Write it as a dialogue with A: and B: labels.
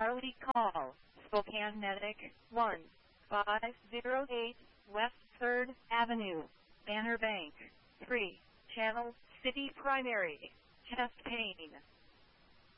A: Charlie call, Spokane Medic, 1508 West 3rd Avenue, Banner Bank, 3, Channel, City Primary, chest pain.